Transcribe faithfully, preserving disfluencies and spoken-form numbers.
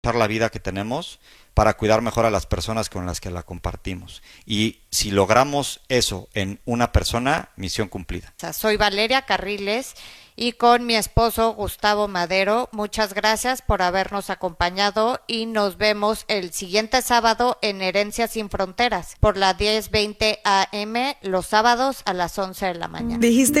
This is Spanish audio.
la vida que tenemos para cuidar mejor a las personas con las que la compartimos. Y si logramos eso en una persona, misión cumplida. Soy Valeria Carriles y con mi esposo Gustavo Madero. Muchas gracias por habernos acompañado y nos vemos el siguiente sábado en Herencia Sin Fronteras por la diez veinte A M los sábados a las once de la mañana. Dijiste